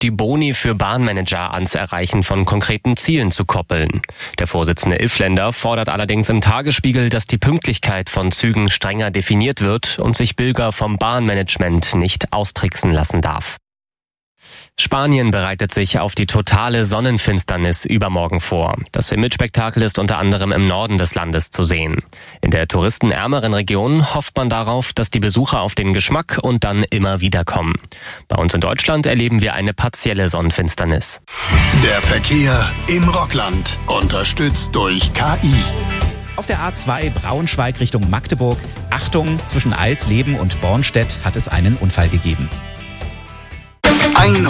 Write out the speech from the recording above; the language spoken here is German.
die Boni für Bahnmanager ans Erreichen von konkreten Zielen zu koppeln. Der Vorsitzende Iffländer fordert allerdings im Tagesspiegel, dass die Pünktlichkeit von Zügen strenger definiert wird und sich Bilger vom Bahnmanagement nicht austricksen lassen darf. Spanien bereitet sich auf die totale Sonnenfinsternis übermorgen vor. Das Himmelsspektakel ist unter anderem im Norden des Landes zu sehen. In der touristenärmeren Region hofft man darauf, dass die Besucher auf den Geschmack und dann immer wieder kommen. Bei uns in Deutschland erleben wir eine partielle Sonnenfinsternis. Der Verkehr im Rockland, unterstützt durch KI. Auf der A2 Braunschweig Richtung Magdeburg. Achtung, zwischen Alsleben und Bornstedt hat es einen Unfall gegeben.